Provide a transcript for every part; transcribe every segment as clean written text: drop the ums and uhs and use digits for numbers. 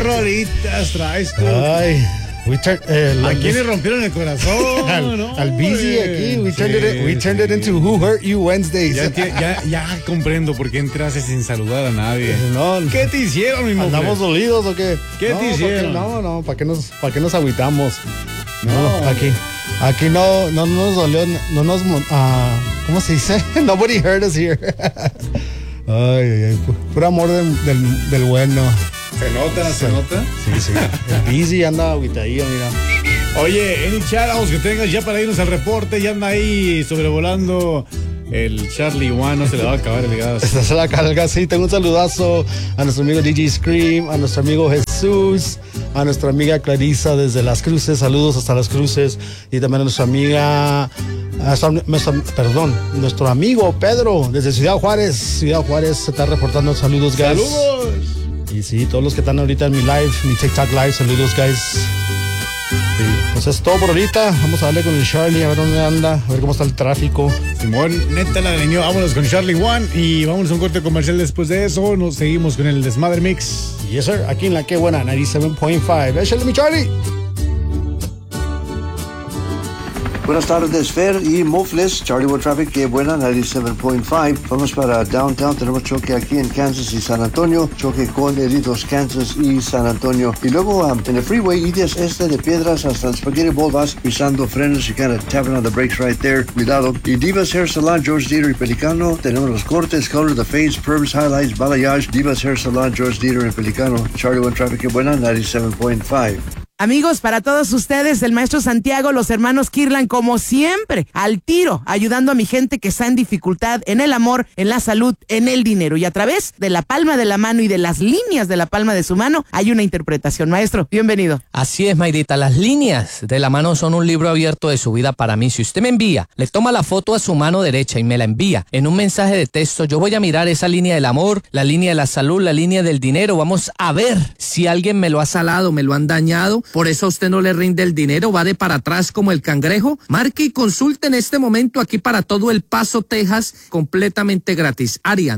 rolitas traes tú? Ay, ¿a quién le rompieron el corazón? al Busy aquí. We turned it into Who Hurt You Wednesdays. Ya comprendo por qué entraste sin saludar a nadie. No, ¿Qué te hicieron, mi mujer? ¿Andamos dolidos o qué? ¿Qué te hicieron? No, ¿para qué nos agüitamos? No, aquí no nos dolió, no nos... ¿cómo se dice? Nobody hurt us here. Ay, puro amor del bueno. ¿Se nota? Sí. El Busy anda agüitadillo, mira. Oye, any shoutouts que tengas ya para irnos al reporte, ya anda ahí sobrevolando el Charlie One, no se le va a acabar el gas. Se la carga, sí. Tengo un saludazo a nuestro amigo DJ Scream, a nuestro amigo Jesús, a nuestra amiga Clarisa desde Las Cruces, saludos hasta Las Cruces, y también a nuestra amiga, nuestro amigo Pedro desde Ciudad Juárez se está reportando. Saludos, guys. ¡Saludos! Y sí, todos los que están ahorita en mi live, mi TikTok live, saludos, guys. Sí, pues es todo por ahorita. Vamos a darle con el Charlie, a ver dónde anda, a ver cómo está el tráfico. Simón, neta la greñó. Vámonos con Charlie One y vámonos a un corte comercial. Después de eso nos seguimos con el Desmadre Mix. Yes, sir, aquí en la que buena, 97.5. Échale, mi Charlie. Buenas tardes, Fer y Mofles, Charlie One Traffic, que buena, 97.5. Vamos para Downtown, tenemos choque aquí en Kansas y San Antonio, choque con heridos Kansas y San Antonio. Y luego en el freeway, ideas de Piedras hasta el Spaghetti Boulevard, pisando frenos y kind of tapping on the brakes right there, cuidado. Y Divas Hair Salon, George Dieter y Pelicano, tenemos los cortes, color, the face, perms, highlights, balayage, Divas Hair Salon, George Dieter y Pelicano, Charlie One Traffic, que buena, 97.5. Amigos, para todos ustedes, el maestro Santiago, los hermanos Kirlan, como siempre, al tiro, ayudando a mi gente que está en dificultad, en el amor, en la salud, en el dinero. Y a través de la palma de la mano y de las líneas de la palma de su mano, hay una interpretación. Maestro, bienvenido. Así es, Mayrita. Las líneas de la mano son un libro abierto de su vida para mí. Si usted me envía, le toma la foto a su mano derecha y me la envía en un mensaje de texto, yo voy a mirar esa línea del amor, la línea de la salud, la línea del dinero. Vamos a ver si alguien me lo ha salado, me lo han dañado. Por eso a usted no le rinde el dinero, va de para atrás como el cangrejo. Marque y consulte en este momento aquí para todo El Paso, Texas, completamente gratis. Área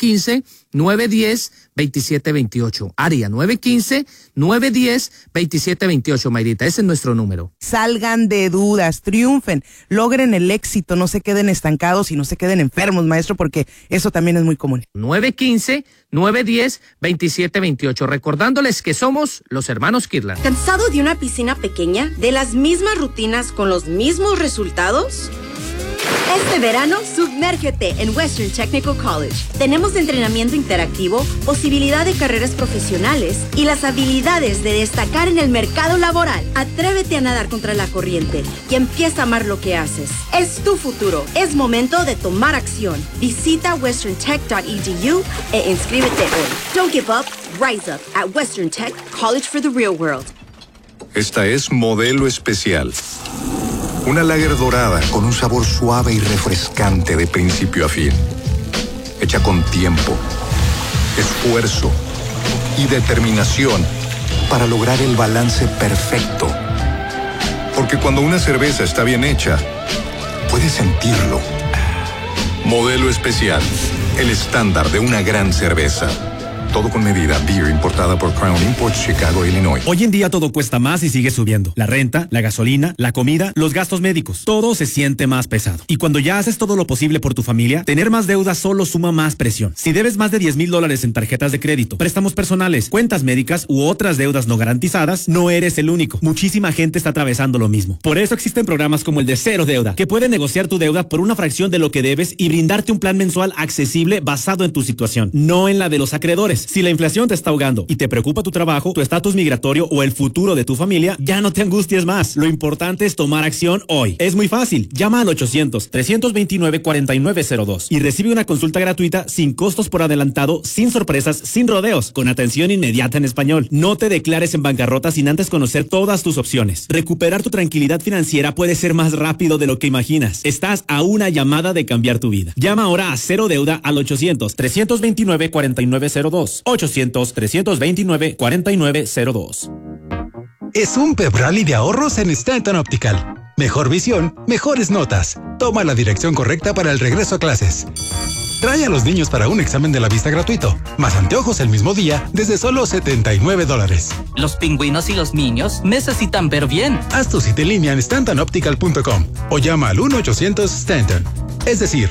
915-910-2728. Área 915-910-2728, Mayrita. Ese es nuestro número. Salgan de dudas, triunfen, logren el éxito, no se queden estancados y no se queden enfermos, maestro, porque eso también es muy común. 915-910-2728. Recordándoles que somos los hermanos Kirlan. ¿Cansado de una piscina pequeña? ¿De las mismas rutinas con los mismos resultados? Este verano, sumérgete en Western Technical College. Tenemos entrenamiento interactivo, posibilidad de carreras profesionales y las habilidades de destacar en el mercado laboral. Atrévete a nadar contra la corriente y empieza a amar lo que haces. Es tu futuro. Es momento de tomar acción. Visita westerntech.edu e inscríbete hoy. Don't give up, rise up at Western Tech College for the Real World. Esta es Modelo Especial. Una lager dorada con un sabor suave y refrescante de principio a fin. Hecha con tiempo, esfuerzo y determinación para lograr el balance perfecto. Porque cuando una cerveza está bien hecha, puedes sentirlo. Modelo Especial, el estándar de una gran cerveza. Todo con medida. Beer importada por Crown Imports, Chicago, Illinois. Hoy en día todo cuesta más y sigue subiendo. La renta, la gasolina, la comida, los gastos médicos. Todo se siente más pesado. Y cuando ya haces todo lo posible por tu familia, tener más deuda solo suma más presión. Si debes más de $10,000 en tarjetas de crédito, préstamos personales, cuentas médicas u otras deudas no garantizadas, no eres el único. Muchísima gente está atravesando lo mismo. Por eso existen programas como el de Cero Deuda, que pueden negociar tu deuda por una fracción de lo que debes y brindarte un plan mensual accesible basado en tu situación, no en la de los acreedores. Si la inflación te está ahogando y te preocupa tu trabajo, tu estatus migratorio o el futuro de tu familia, ya no te angusties más. Lo importante es tomar acción hoy. Es muy fácil. Llama al 800-329-4902 y recibe una consulta gratuita sin costos por adelantado, sin sorpresas, sin rodeos, con atención inmediata en español. No te declares en bancarrota sin antes conocer todas tus opciones. Recuperar tu tranquilidad financiera puede ser más rápido de lo que imaginas. Estás a una llamada de cambiar tu vida. Llama ahora a Cero Deuda al 800-329-4902. 800-329-4902. Es un pep rally de ahorros en Stanton Optical. Mejor visión, mejores notas. Toma la dirección correcta para el regreso a clases. Trae a los niños para un examen de la vista gratuito, más anteojos el mismo día desde solo $79. Los pingüinos y los niños necesitan ver bien. Haz tu cita en línea en stantonoptical.com o llama al 1-800-STANTON. Es decir,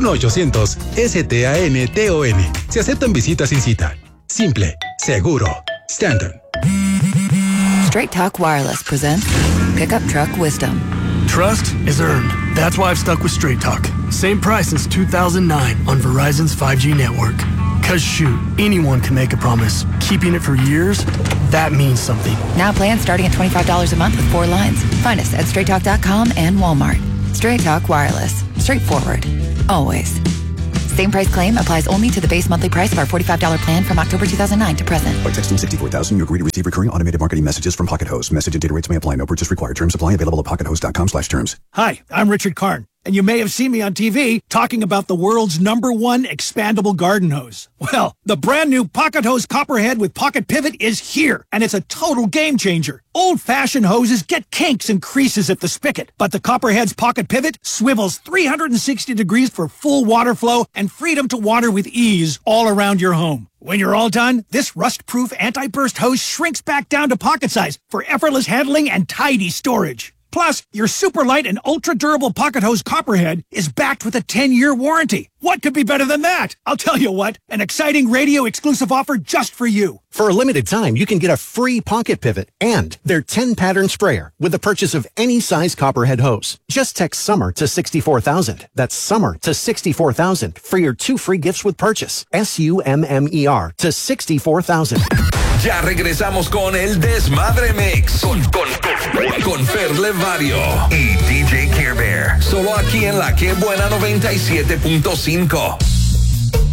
1-800-STANTON. Se aceptan visitas sin cita. Simple, seguro. Stanton. Straight Talk Wireless presents Pickup Truck Wisdom. Trust is earned. That's why I've stuck with Straight Talk. Same price since 2009 on Verizon's 5G network. Cause shoot, anyone can make a promise. Keeping it for years, that means something. Now plans starting at $25 a month with 4 lines. Find us at straighttalk.com and Walmart. Straight Talk Wireless. Straightforward. Always. Same price claim applies only to the base monthly price of our $45 plan from October 2009 to present. By texting 64000, you agree to receive recurring automated marketing messages from Pocket Host. Message and data rates may apply. No purchase required. Terms apply. Available at pockethost.com/terms. Hi, I'm Richard Karn, and you may have seen me on TV talking about the world's #1 expandable garden hose. Well, the brand new Pocket Hose Copperhead with Pocket Pivot is here, and it's a total game changer. Old-fashioned hoses get kinks and creases at the spigot, but the Copperhead's Pocket Pivot swivels 360 degrees for full water flow and freedom to water with ease all around your home. When you're all done, this rust-proof anti-burst hose shrinks back down to pocket size for effortless handling and tidy storage. Plus, your super light and ultra-durable Pocket Hose Copperhead is backed with a 10-year warranty. What could be better than that? I'll tell you what, an exciting radio-exclusive offer just for you. For a limited time, you can get a free Pocket Pivot and their 10-pattern sprayer with the purchase of any size Copperhead hose. Just text SUMMER to 64,000. That's SUMMER to 64,000 for your 2 free gifts with purchase. SUMMER to 64,000. Ya regresamos con el Desmadre Mix con Fer Levario y DJ Care Bear. Solo aquí en la Que Buena 97.5.